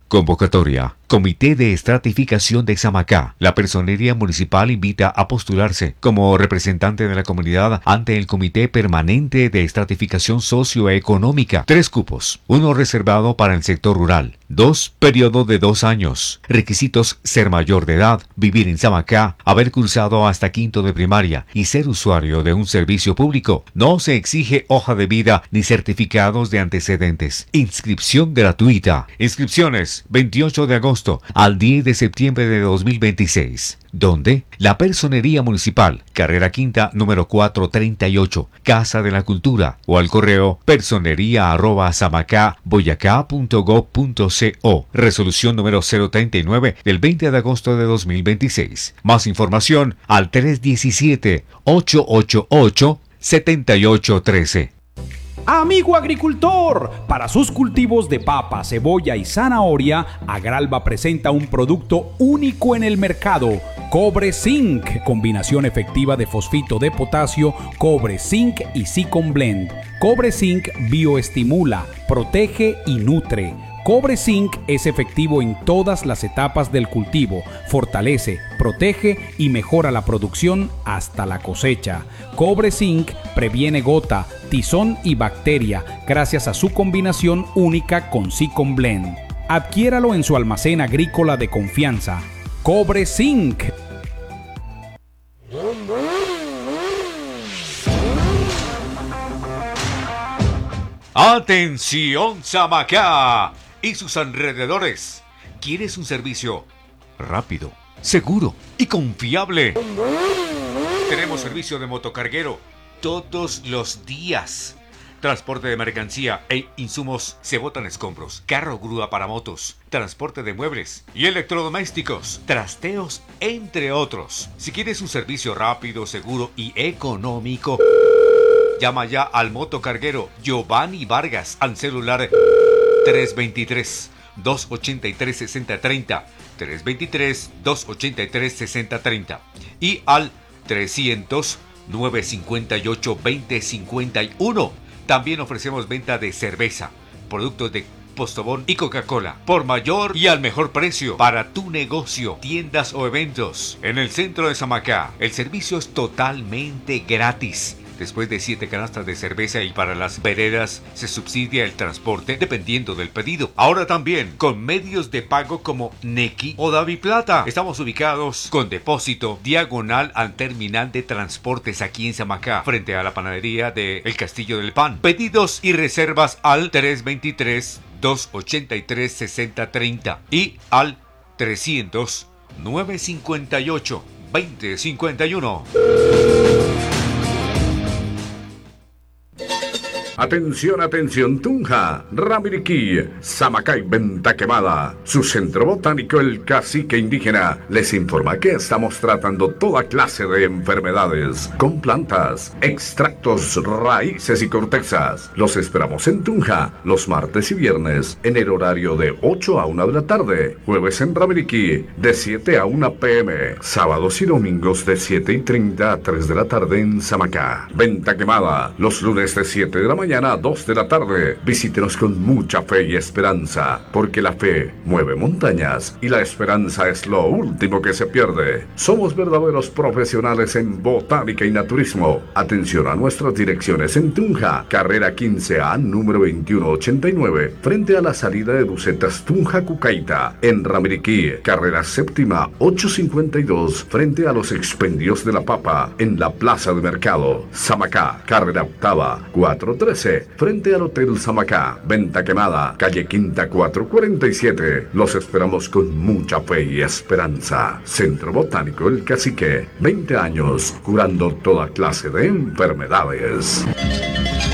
Convocatoria. Comité de Estratificación de Samacá. La Personería Municipal invita a postularse como representante de la comunidad ante el Comité Permanente de Estratificación Socioeconómica. 3 cupos. 1 reservado para el sector rural. 2. Periodo de 2 años. Requisitos: ser mayor de edad, vivir en Samacá, haber cursado hasta quinto de primaria y ser usuario de un servicio público. No se exige hoja de vida ni certificados de antecedentes. Inscripción gratuita. Inscripciones 28 de agosto al 10 de septiembre de 2026. ¿Dónde? La Personería Municipal, carrera quinta, número 438, Casa de la Cultura, o al correo personería@samacáboyacá.gov.co. Resolución número 039 del 20 de agosto de 2026. Más información al 317-888-7813. Amigo agricultor, para sus cultivos de papa, cebolla y zanahoria, Agralba presenta un producto único en el mercado: Cobre Zinc, combinación efectiva de fosfito de potasio, cobre, zinc y Zicon Blend. Cobre Zinc bioestimula, protege y nutre. Cobre Zinc es efectivo en todas las etapas del cultivo, fortalece, protege y mejora la producción hasta la cosecha. Cobre Zinc previene gota, tizón y bacteria gracias a su combinación única con Zicon Blend. Adquiéralo en su almacén agrícola de confianza. Cobre Zinc. ¡Atención, Samacá y sus alrededores! ¿Quieres un servicio rápido, seguro y confiable? Tenemos servicio de motocarguero todos los días. Transporte de mercancía e insumos, se botan escombros, carro grúa para motos, transporte de muebles y electrodomésticos, trasteos, entre otros. Si quieres un servicio rápido, seguro y económico, llama ya al motocarguero Giovanni Vargas al celular 323-283-6030, 323-283-6030 y al 300-958-2051. También ofrecemos venta de cerveza, productos de Postobón y Coca-Cola por mayor y al mejor precio para tu negocio, tiendas o eventos. En el centro de Samacá, el servicio es totalmente gratis. Después de 7 canastas de cerveza y para las veredas se subsidia el transporte dependiendo del pedido. Ahora también con medios de pago como Nequi o DaviPlata. Estamos ubicados con depósito diagonal al terminal de transportes aquí en Samacá, frente a la panadería de El Castillo del Pan. Pedidos y reservas al 323-283-6030 y al 300-958-2051. Atención, atención, Tunja, Ramiriquí, Samacá y Venta Quemada. Su centro botánico, el Cacique Indígena, les informa que estamos tratando toda clase de enfermedades con plantas, extractos, raíces y cortezas. Los esperamos en Tunja los martes y viernes en el horario de 8 a 1 de la tarde. Jueves en Ramiriquí de 7 a 1 p.m. Sábados y domingos de 7:30 a 3 de la tarde en Samacá. Venta Quemada los lunes de 7 de la mañana a 2 de la tarde. Visítenos con mucha fe y esperanza, porque la fe mueve montañas y la esperanza es lo último que se pierde. Somos verdaderos profesionales en botánica y naturismo. Atención a nuestras direcciones en Tunja, carrera 15A, número 2189, frente a la salida de Bucetas Tunja Cucaita. En Ramiriquí, carrera séptima 852, frente a los expendios de la papa, en la plaza de mercado. Samacá, carrera octava 413, frente al Hotel Samacá. Venta Quemada, calle Quinta 447. Los esperamos con mucha fe y esperanza. Centro Botánico El Cacique, 20 años curando toda clase de enfermedades.